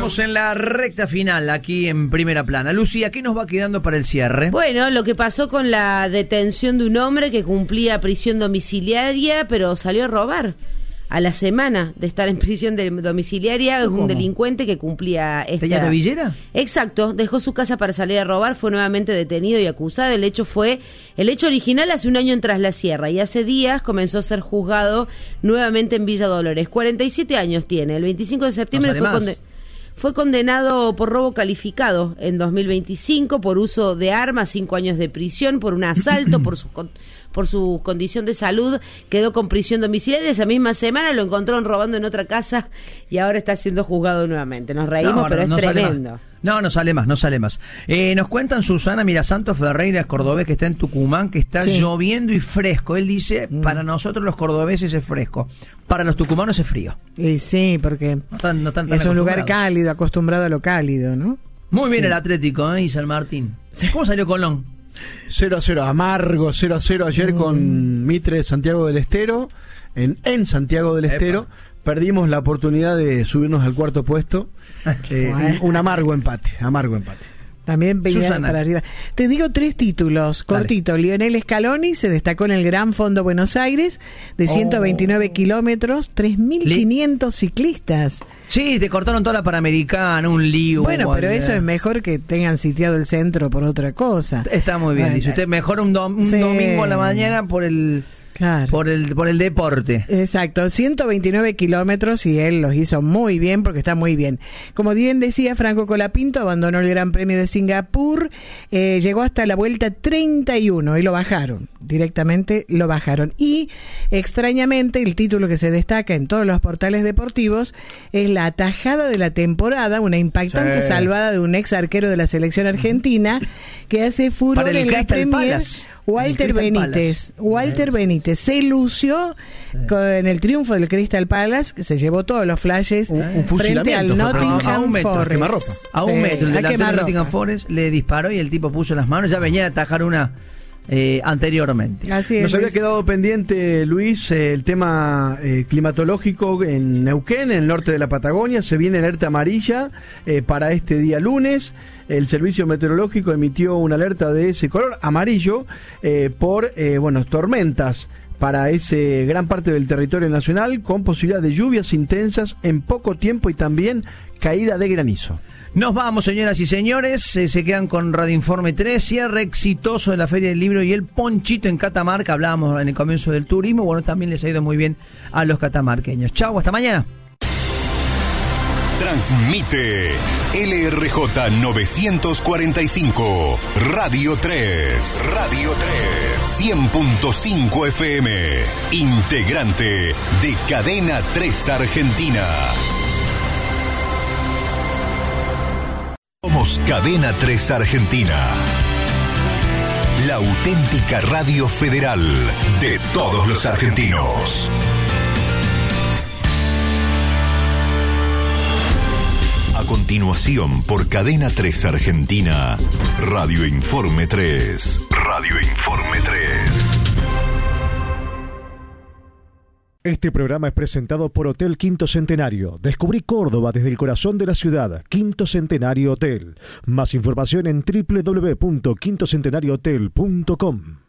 Estamos en la recta final aquí en Primera Plana. Lucía, ¿qué nos va quedando para el cierre? Bueno, lo que pasó con la detención de un hombre que cumplía prisión domiciliaria, pero salió a robar. A la semana de estar en prisión domiciliaria, es un delincuente que cumplía esta... ¿Tenía tobillera? Exacto, dejó su casa para salir a robar, fue nuevamente detenido y acusado. El hecho original hace un año en Tras la Sierra y hace días comenzó a ser juzgado nuevamente en Villa Dolores. 47 años tiene, el 25 de septiembre fue condenado por robo calificado en 2025, por uso de armas, 5 años de prisión, por un asalto, por su condición de salud, quedó con prisión domiciliaria. Esa misma semana lo encontraron robando en otra casa y ahora está siendo juzgado nuevamente. Nos reímos, pero es tremendo. No sale más. Nos cuentan Susana Mirasantos Ferreira, cordobés, que está en Tucumán, que está lloviendo y fresco. Él dice, para nosotros los cordobeses es fresco, para los tucumanos es frío. Sí, porque no están es un lugar cálido, acostumbrado a lo cálido, ¿no? Muy bien el Atlético, y San Martín. ¿Cómo salió Colón? 0-0, amargo, 0-0 ayer con Mitre de Santiago del Estero, en Santiago del Estero. Perdimos la oportunidad de subirnos al cuarto puesto. Un amargo empate. También Susana, para arriba. Te digo 3 títulos, cortito. Dale. Lionel Scaloni se destacó en el Gran Fondo Buenos Aires, de 129 kilómetros, 3.500 ciclistas. Sí, te cortaron toda la Panamericana, un lío. Bueno, pero eso es mejor que tengan sitiado el centro por otra cosa. Está muy bien, dice usted, mejor un domingo a la mañana por el... Claro. Por el deporte. Exacto, 129 kilómetros y él los hizo muy bien porque está muy bien. Como bien decía, Franco Colapinto abandonó el Gran Premio de Singapur, llegó hasta la vuelta 31 y lo bajaron, directamente lo bajaron. Y extrañamente el título que se destaca en todos los portales deportivos es la atajada de la temporada, una impactante salvada de un ex arquero de la selección argentina que hace furor en la Premier. Walter Benítez se lució con el triunfo del Crystal Palace, que se llevó todos los flashes frente al Nottingham Forest. A un metro, el delantero de Nottingham Forest le disparó y el tipo puso las manos, ya venía a atajar una anteriormente. Así es, Nos había quedado pendiente, Luis, el tema climatológico en Neuquén, en el norte de la Patagonia. Se viene alerta amarilla para este día lunes. El servicio meteorológico emitió una alerta de ese color, amarillo, por tormentas para ese gran parte del territorio nacional, con posibilidad de lluvias intensas en poco tiempo y también caída de granizo. Nos vamos, señoras y señores, se quedan con Radio Informe 3, cierre exitoso de la Feria del Libro y el Ponchito en Catamarca. Hablábamos en el comienzo del turismo, bueno, también les ha ido muy bien a los catamarqueños. Chau, hasta mañana. Transmite LRJ 945, Radio 3, 100.5 FM, integrante de Cadena 3 Argentina. Somos Cadena 3 Argentina, la auténtica radio federal de todos los argentinos. A continuación, por Cadena 3 Argentina, Radio Informe 3. Radio Informe 3. Este programa es presentado por Hotel Quinto Centenario. Descubrí Córdoba desde el corazón de la ciudad. Quinto Centenario Hotel. Más información en www.quintocentenariohotel.com.